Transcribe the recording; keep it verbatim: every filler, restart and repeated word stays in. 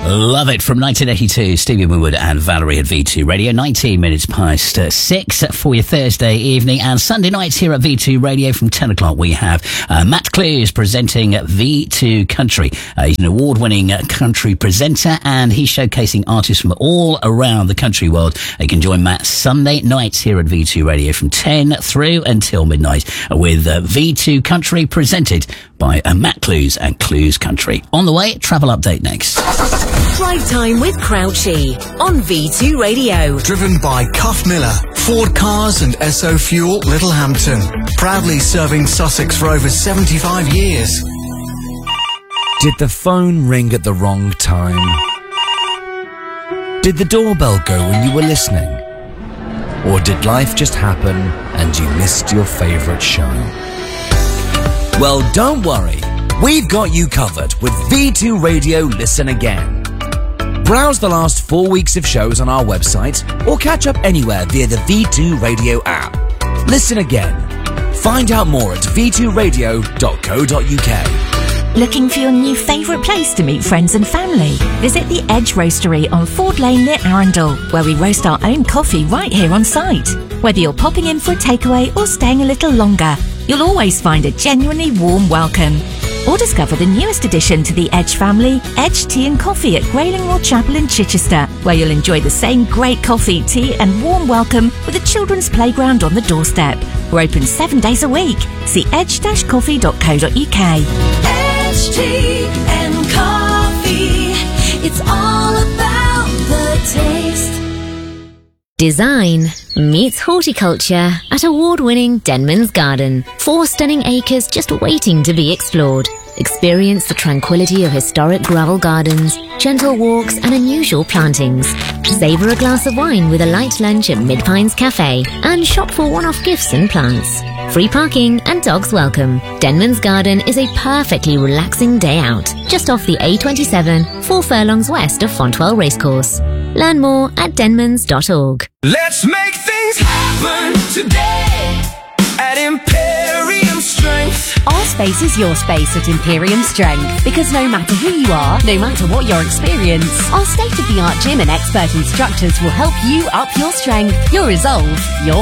Love It from nineteen eighty-two, Stevie Winwood and Valerie at V two Radio. nineteen minutes past uh, six for your Thursday evening, and Sunday nights here at V two Radio from ten o'clock we have uh, Matt Clues presenting V two Country. Uh, he's an award-winning uh, country presenter, and he's showcasing artists from all around the country world. You can join Matt Sunday nights here at V two Radio from ten through until midnight with uh, V two Country presented by uh, Matt Clues and Clues Country. On the way, travel update next. Drive Time with Crouchy on V two Radio. Driven by Cuff Miller, Ford Cars and S O Fuel Littlehampton. Proudly serving Sussex for over seventy-five years. Did the phone ring at the wrong time? Did the doorbell go when you were listening? Or did life just happen and you missed your favourite show? Well, don't worry. We've got you covered with V two Radio Listen Again. Browse the last four weeks of shows on our website or catch up anywhere via the V two Radio app. Listen again. Find out more at v two radio dot co dot u k. Looking for your new favourite place to meet friends and family? Visit the Edge Roastery on Ford Lane near Arundel, where we roast our own coffee right here on site. Whether you're popping in for a takeaway or staying a little longer, you'll always find a genuinely warm welcome. Or discover the newest addition to the Edge family, Edge Tea and Coffee at Graylingmoor Chapel in Chichester, where you'll enjoy the same great coffee, tea and warm welcome with a children's playground on the doorstep. We're open seven days a week. See edge dash coffee dot co dot u k. Edge Tea and Coffee. It's all about the taste. Design meets horticulture at award-winning Denman's Garden. Four stunning acres just waiting to be explored. Experience the tranquility of historic gravel gardens, gentle walks and unusual plantings. Savour a glass of wine with a light lunch at Mid Pines Cafe and shop for one-off gifts and plants. Free parking and dogs welcome. Denman's Garden is a perfectly relaxing day out, just off the A twenty-seven, four furlongs west of Fontwell Racecourse. Learn more at denmans dot org. Let's make things happen today at Imperium Strength. Our space is your space at Imperium Strength, because no matter who you are, no matter what your experience, our state-of-the-art gym and expert instructors will help you up your strength, your resolve, your